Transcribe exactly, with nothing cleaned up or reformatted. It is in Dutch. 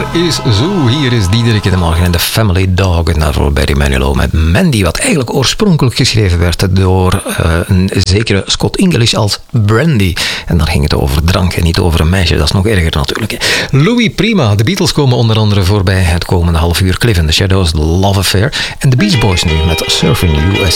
is zo. Hier is Diederik in de morgen en de Family Dog. En daarvoor Barry Manilow met Mandy, wat eigenlijk oorspronkelijk geschreven werd door uh, een zekere Scott English als Brandy. En daar ging het over drank en niet over een meisje. Dat is nog erger natuurlijk. Hè. Louis Prima, de Beatles komen onder andere voorbij het komende half uur. Cliff and the Shadows, Love Affair. En de Beach Boys nu met Surfing U S